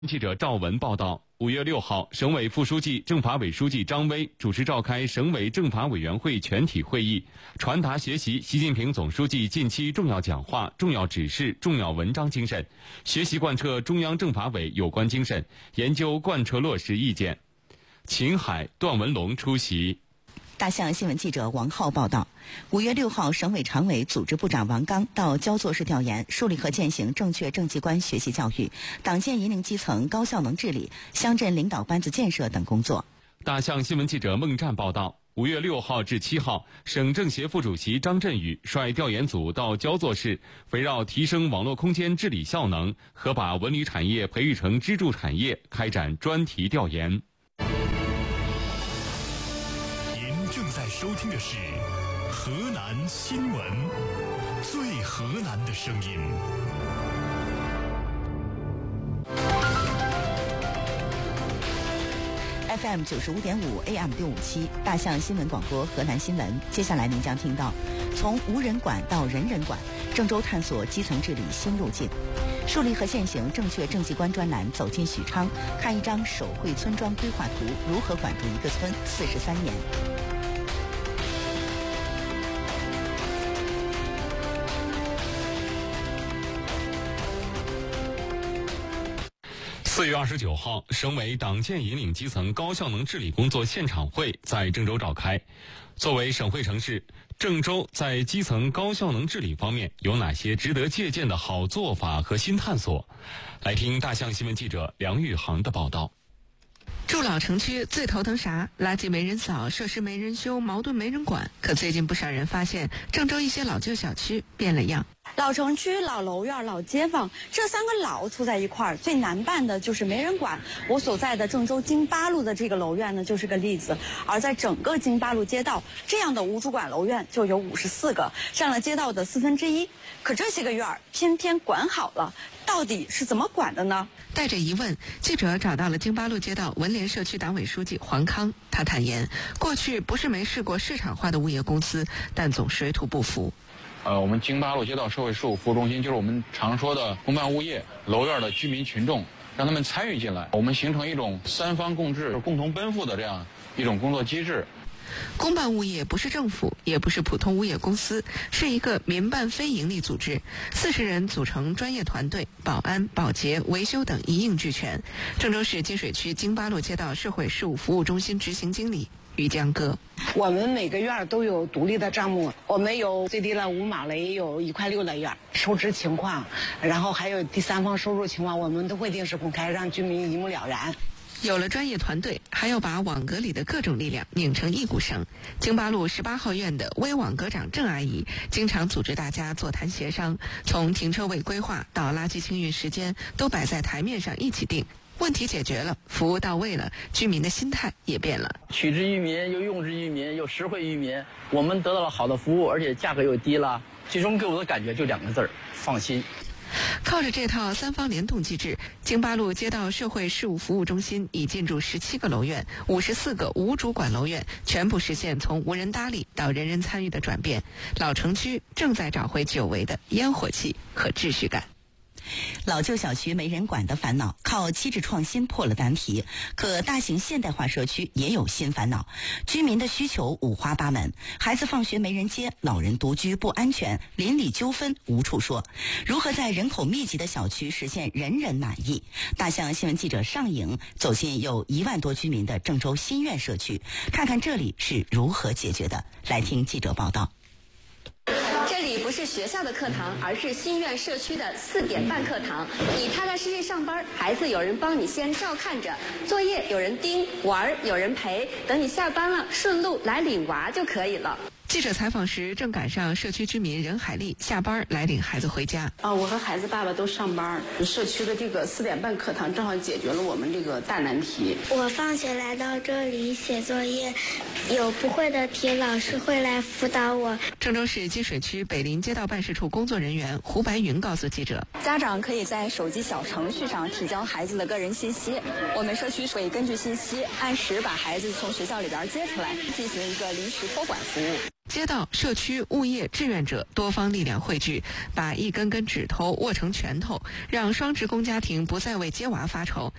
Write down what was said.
记者赵文报道，5月6号，省委副书记、政法委书记张威主持召开省委政法委员会全体会议，传达学习习近平总书记近期重要讲话、重要指示、重要文章精神，学习贯彻中央政法委有关精神，研究贯彻落实意见。秦海、段文龙出席。 大象新闻记者王浩报道，5月6号，省委常委、组织部长王刚到焦作市调研，树立和践行正确政绩观学习教育、党建引领基层高效能治理、乡镇领导班子建设等工作。 大象新闻记者孟占报道，5月6号至7号，省政协副主席张振宇率调研组到焦作市，围绕提升网络空间治理效能和把文旅产业培育成支柱产业开展专题调研。 正在收听的是河南新闻，最河南的声音。 FM 95.5 AM 657，大象新闻广播河南新闻。接下来您将听到，从无人管到人人管，郑州探索基层治理新路径。树立和践行正确政绩观专栏走进许昌，看一张手绘村庄规划图，如何管住一个村43年。 4月29号，省委党建引领基层高效能治理工作现场会在郑州召开。作为省会城市，郑州在基层高效能治理方面有哪些值得借鉴的好做法和新探索？来听大象新闻记者梁玉航的报道。 住老城区最头疼啥？垃圾没人扫，设施没人修，矛盾没人管。可最近不少人发现，郑州一些老旧小区变了样。 老城区、老楼院、老街坊，这三个老凑在一块儿，最难办的就是没人管。我所在的郑州京八路的这个楼院呢，就是个例子。而在整个京八路街道，这样的无主管楼院就有54个，占了街道的1/4。可这些个院儿偏偏管好了，到底是怎么管的呢？ 带着疑问，记者找到了京八路街道文联社区党委书记黄康。他坦言，过去不是没试过市场化的物业公司，但总水土不服。 我们京八路街道社会事务服务中心就是我们常说的公办物业楼院的居民群众，让他们参与进来，我们形成一种三方共治、共同奔赴的这样一种工作机制。 公办物业不是政府，也不是普通物业公司，是一个民办非营利组织，40人组成专业团队，保安、保洁、维修等一应俱全。郑州市金水区京八路街道社会事务服务中心执行经理于江哥， 我们每个院都有独立的账目，我们有最低的5马雷，有1块6的院，收支情况，然后还有第三方收入情况，我们都会定时公开，让居民一目了然。 有了专业团队，还要把网格里的各种力量拧成一股绳。京八路18号院的微网格长郑阿姨经常组织大家座谈协商，从停车位规划到垃圾清运时间都摆在台面上一起定。问题解决了，服务到位了，居民的心态也变了。 取之于民，又用之于民，又实惠于民，我们得到了好的服务，而且价格又低了。最终给我的感觉就2个字：放心。 靠着这套三方联动机制，京八路街道社会事务服务中心已进驻17个楼院，54个无主管楼院全部实现从无人搭理到人人参与的转变。老城区正在找回久违的烟火气和秩序感。 老旧小区没人管的烦恼，靠机制创新破了难题。可大型现代化社区也有新烦恼，居民的需求五花八门，孩子放学没人接，老人独居不安全，邻里纠纷无处说。如何在人口密集的小区实现人人满意？大象新闻记者尚颖走进有1万多居民的郑州新苑社区，看看这里是如何解决的。来听记者报道。 这里不是学校的课堂，而是新苑社区的4点半课堂。你踏踏实实上班，孩子有人帮你先照看着，作业有人盯，玩有人陪，等你下班了，顺路来领娃就可以了。 记者采访时正赶上社区居民任海丽下班来领孩子回家。 我和孩子爸爸都上班，社区的这个4点半课堂正好解决了我们这个大难题。 我放学来到这里写作业，有不会的题老师会来辅导我。 郑州市金水区北林街道办事处工作人员胡白云告诉记者， 家长可以在手机小程序上提交孩子的个人信息，我们社区会根据信息按时把孩子从学校里边接出来，进行一个临时托管服务。 街道、社区、物业、志愿者多方力量汇聚，把一根根指头握成拳头，让双职工家庭不再为接娃发愁，